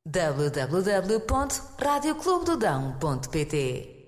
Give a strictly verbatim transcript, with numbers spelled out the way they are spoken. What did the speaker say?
w w w ponto rádio clube do dão ponto p t